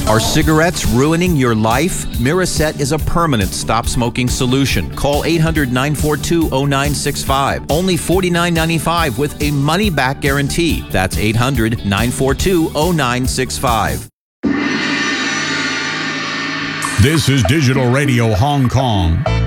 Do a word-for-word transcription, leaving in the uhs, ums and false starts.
Are cigarettes ruining your life? Miraset is a permanent stop-smoking solution. Call eight hundred, nine four two, zero nine six five. Only forty-nine ninety-five with a money-back guarantee. That's eight hundred, nine four two, zero nine six five. This is Digital Radio Hong Kong.